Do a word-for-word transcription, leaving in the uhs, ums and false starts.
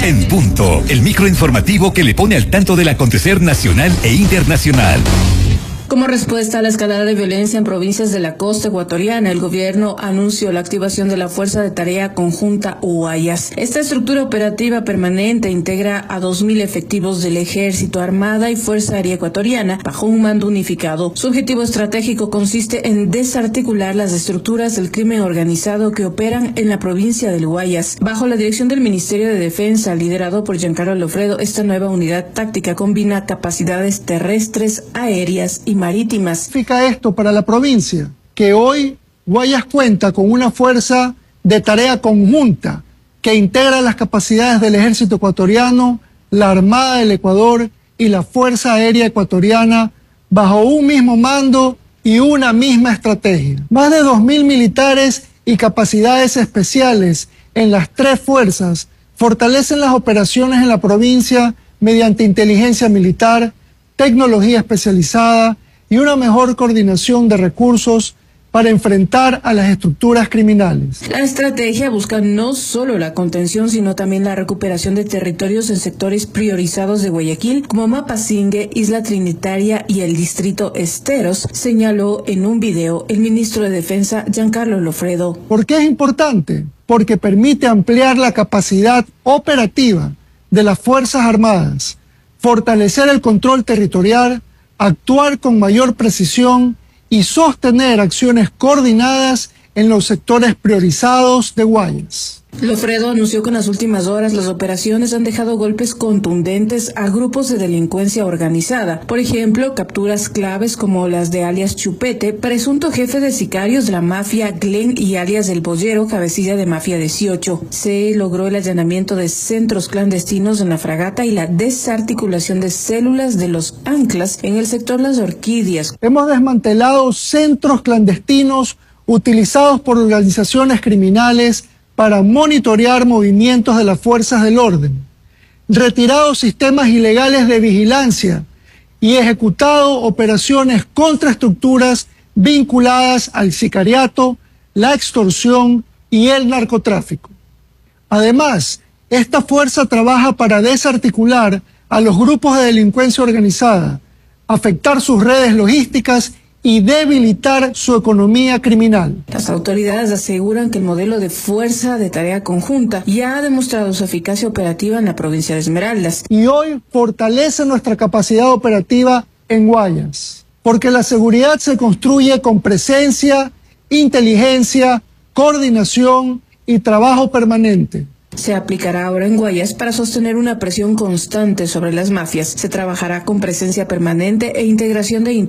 En Punto, el microinformativo que le pone al tanto del acontecer nacional e internacional. Como respuesta a la escalada de violencia en provincias de la costa ecuatoriana, el gobierno anunció la activación de la Fuerza de Tarea Conjunta Guayas. Esta estructura operativa permanente integra a dos mil efectivos del Ejército, Armada y Fuerza Aérea Ecuatoriana bajo un mando unificado. Su objetivo estratégico consiste en desarticular las estructuras del crimen organizado que operan en la provincia del Guayas. Bajo la dirección del Ministerio de Defensa, liderado por Giancarlo Lofredo, esta nueva unidad táctica combina capacidades terrestres, aéreas y marítimas. ¿Significa esto para la provincia? Que hoy Guayas cuenta con una fuerza de tarea conjunta que integra las capacidades del Ejército ecuatoriano, la Armada del Ecuador y la Fuerza Aérea Ecuatoriana bajo un mismo mando y una misma estrategia. Más de dos mil militares y capacidades especiales en las tres fuerzas fortalecen las operaciones en la provincia mediante inteligencia militar, tecnología especializada y una mejor coordinación de recursos para enfrentar a las estructuras criminales. La estrategia busca no solo la contención, sino también la recuperación de territorios en sectores priorizados de Guayaquil, como Mapasingue, Isla Trinitaria y el distrito Esteros, señaló en un video el ministro de Defensa, Giancarlo Lofredo. ¿Por qué es importante? Porque permite ampliar la capacidad operativa de las Fuerzas Armadas, fortalecer el control territorial, actuar con mayor precisión y sostener acciones coordinadas en los sectores priorizados de Guayas. Lofredo anunció que en las últimas horas las operaciones han dejado golpes contundentes a grupos de delincuencia organizada. Por ejemplo, capturas claves como las de alias Chupete, presunto jefe de sicarios de la mafia Glen, y alias El Boyero, cabecilla de Mafia dieciocho. Se logró el allanamiento de centros clandestinos en la Fragata y la desarticulación de células de los anclas en el sector Las Orquídeas. Hemos desmantelado centros clandestinos utilizados por organizaciones criminales para monitorear movimientos de las fuerzas del orden, retirado sistemas ilegales de vigilancia y ejecutado operaciones contra estructuras vinculadas al sicariato, la extorsión y el narcotráfico. Además, esta fuerza trabaja para desarticular a los grupos de delincuencia organizada, afectar sus redes logísticas y debilitar su economía criminal. Las autoridades aseguran que el modelo de fuerza de tarea conjunta ya ha demostrado su eficacia operativa en la provincia de Esmeraldas. Y hoy fortalece nuestra capacidad operativa en Guayas, porque la seguridad se construye con presencia, inteligencia, coordinación y trabajo permanente. Se aplicará ahora en Guayas para sostener una presión constante sobre las mafias. Se trabajará con presencia permanente e integración de